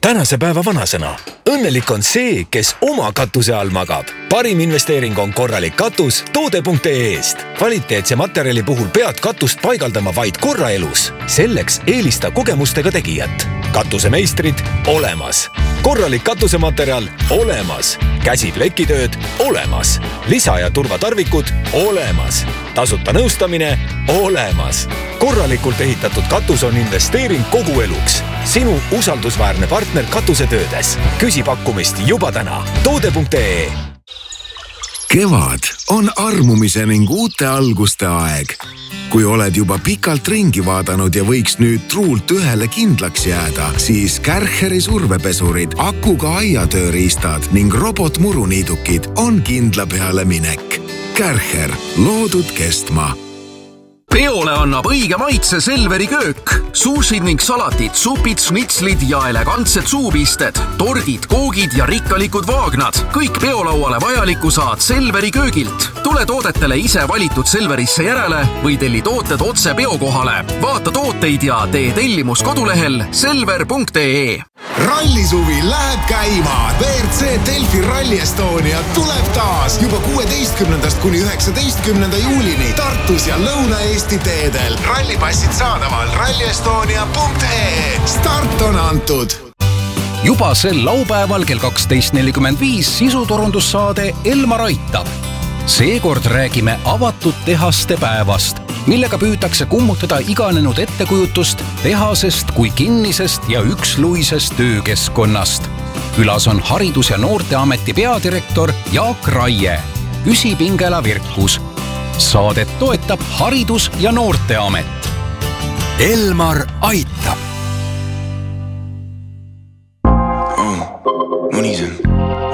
tänase päeva vanasõna. Õnnelik on see, kes oma katuse all magab. Parim investeering on korralik katus toode.ee-st. Kvaliteetse materjali puhul pead katust paigaldama vaid korra elus. Selleks eelista kogemustega tegijat. Katusemeistrid olemas. Korralik katusematerjal olemas. Käsiplekitööd olemas. Lisa- ja turvatarvikud olemas. Tasuta nõustamine olemas. Korralikult ehitatud katus on investeering kogu eluks. Sinu usaldusväärne partner katusetöödes. Küsi pakkumist juba täna. Toode.ee. Kevad on armumise ning uute alguste aeg. Kui oled juba pikalt ringi vaadanud ja võiks nüüd truult ühele kindlaks jääda, siis Kärcheri survepesurid, akuga aiatööriistad ning robotmuruniidukid on kindla peale minek. Kärcher, loodud kestma. Peole annab õige maitse Selveri köök. Suusid ning salatid, supid, snitslid ja elegantsed suupisted, tordid, koogid ja rikkalikud vaagnad. Kõik peolauale vajalikku saad Selveri köögilt. Tule toodetele ise valitud Selverisse järele või telli tooted otse peokohale. Vaata tooteid ja tee tellimus kodulehel selver.ee. Rallisuvi läheb käima. WRC Delfi Rally Estonia tuleb taas juba 16. kuni 19. juulini Tartus ja Lõuna-Eesti teedel. Rallipassid saadaval rallyestonia.ee. Start on antud. Juba sel laupäeval kell 12.45 sisuturundussaade Elmar aitab. Seekord räägime avatud tehaste päevast, millega püütakse kummutada iganenud ettekujutust tehasest kui kinnisest ja üksluisest töökeskkonnast. Külas on Haridus- ja Noorteameti peadirektor Jaak Raie. Küsi Pingela Virkus. Saadet toetab Haridus- ja Noorteamet. Elmar aitab. Mõni see.